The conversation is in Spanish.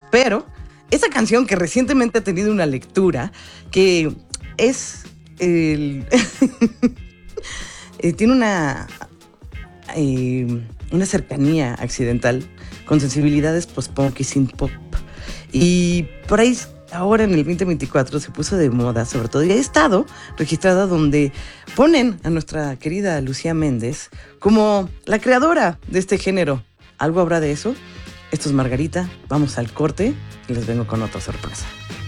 Pero esa canción que recientemente ha tenido una lectura que es tiene una cercanía accidental con sensibilidades post-punk y synth-pop. Y por ahí ahora en el 2024 se puso de moda, sobre todo, y ha estado registrada donde ponen a nuestra querida Lucía Méndez como la creadora de este género. ¿Algo habrá de eso? Esto es Margarita, vamos al corte y les vengo con otra sorpresa.